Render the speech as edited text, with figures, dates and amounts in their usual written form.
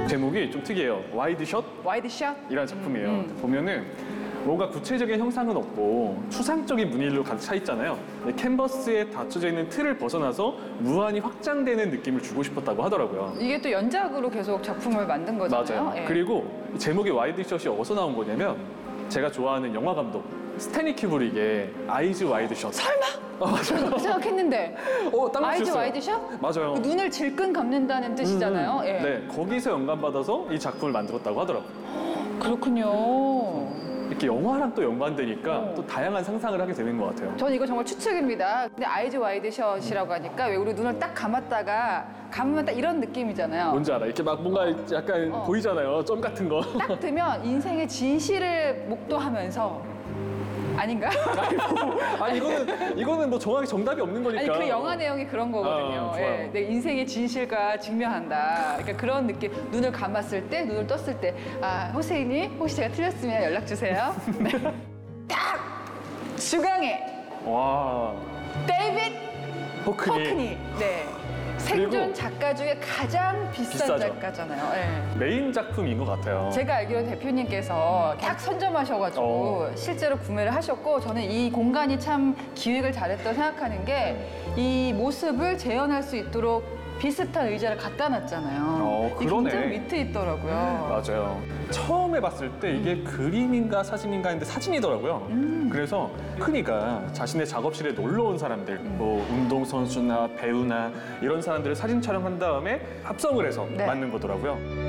제목이 좀 특이해요. 와이드샷? 와이드샷? 이라는 작품이에요. 보면은 뭔가 구체적인 형상은 없고 추상적인 무늬로 가득 차 있잖아요. 캔버스에 닫혀져 있는 틀을 벗어나서 무한히 확장되는 느낌을 주고 싶었다고 하더라고요. 이게 또 연작으로 계속 작품을 만든 거잖아요. 맞아요. 예. 그리고 제목의 와이드샷이 어디서 나온 거냐면 제가 좋아하는 영화 감독 스탠리 큐브릭의 아이즈 와이드샷. 설마? 맞아요. 그 생각했는데. 딱 아이즈 맞췄어요. 와이드샷? 맞아요. 그 눈을 질끈 감는다는 뜻이잖아요. 예. 네, 거기서 영감받아서 이 작품을 만들었다고 하더라고요. 그렇군요. 이렇게 영화랑 또 연관되니까 또 다양한 상상을 하게 되는 것 같아요. 전 이거 정말 추측입니다. 근데 아이즈 와이드샷이라고 하니까 왜 우리 눈을 딱 감았다가 감으면 딱 이런 느낌이잖아요. 뭔지 알아? 이렇게 막 뭔가 약간 보이잖아요. 점 같은 거. 딱 뜨면 인생의 진실을 목도하면서 아닌가? 아니 이거는 뭐 정확히 정답이 없는 거니까. 아니 그 영화 내용이 그런 거거든요. 좋아요. 예, 내 인생의 진실과 직면한다. 그러니까 그런 느낌. 눈을 감았을 때, 눈을 떴을 때, 아 호세이님 혹시 제가 틀렸으면 연락 주세요. 네. 딱 주강의 와. 데이빗 호크니. 호크니. 네. 생존 그리고 작가 중에 가장 비싼 비싸죠. 작가잖아요. 예. 메인 작품인 것 같아요. 제가 알기로 대표님께서 딱 선점하셔가지고 실제로 구매를 하셨고 저는 이 공간이 참 기획을 잘했다고 생각하는 게 이 모습을 재현할 수 있도록 비슷한 의자를 갖다 놨잖아요. 이게 그러네. 굉장히 밑에 있더라고요. 맞아요. 처음에 봤을 때 이게 그림인가 사진인가 했는데 사진이더라고요. 그래서 흔히가 자신의 작업실에 놀러 온 사람들, 뭐 운동선수나 배우나 이런 사람들을 사진 촬영한 다음에 합성을 해서 네. 만든 거더라고요.